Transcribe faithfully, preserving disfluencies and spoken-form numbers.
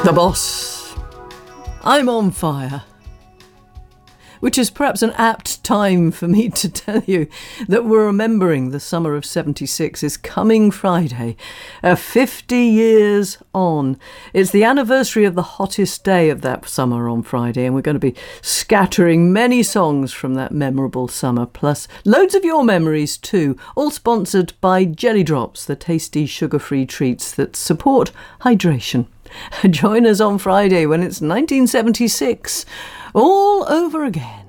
The Boss. I'm on fire. Which is perhaps an apt time for me to tell you that we're remembering the summer of seventy-six is coming Friday, uh, fifty years on. It's the anniversary of the hottest day of that summer on Friday, and we're going to be scattering many songs from that memorable summer, plus loads of your memories too, all sponsored by Jelly Drops, the tasty sugar-free treats that support hydration. Join us on Friday when it's nineteen seventy-six, all over again.